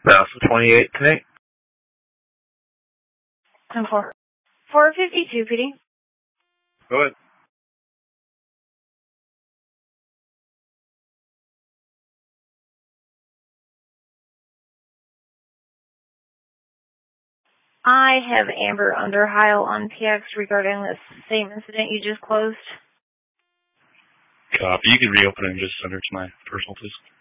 Alpha 28 today. 452, PD. Go ahead. I have Amber Underheil on PX regarding this same incident you just closed. Copy. You can reopen it and just send her to my personal, please.